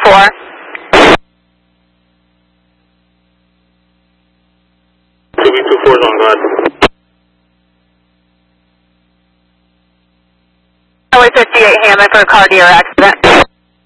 2B24. is on, go ahead. Highway 58 Hammond for a car near accident.